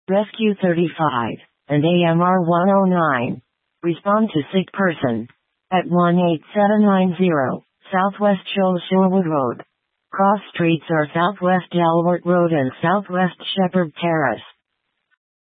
Rescue 35 and AMR 109. Respond to sick person. At 18790, Southwest Sherwood Road. Cross streets are Southwest Delaware Road and Southwest Shepherd Terrace.